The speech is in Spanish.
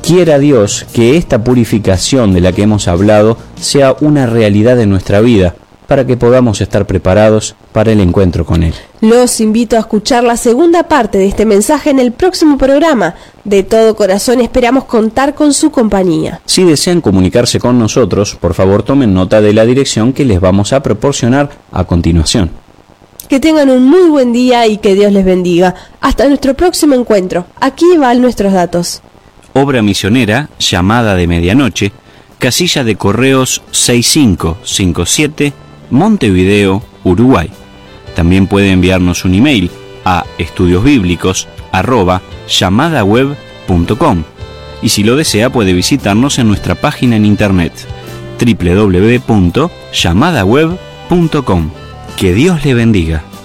quiera Dios que esta purificación de la que hemos hablado sea una realidad en nuestra vida, para que podamos estar preparados para el encuentro con Él. Los invito a escuchar la segunda parte de este mensaje en el próximo programa. De todo corazón esperamos contar con su compañía. Si desean comunicarse con nosotros, por favor tomen nota de la dirección que les vamos a proporcionar a continuación. Que tengan un muy buen día y que Dios les bendiga. Hasta nuestro próximo encuentro. Aquí van nuestros datos. Obra misionera, Llamada de Medianoche, casilla de correos 6557, Montevideo, Uruguay. También puede enviarnos un email a estudiosbiblicos@llamadaweb.com y si lo desea puede visitarnos en nuestra página en internet www.llamadaweb.com. Que Dios le bendiga.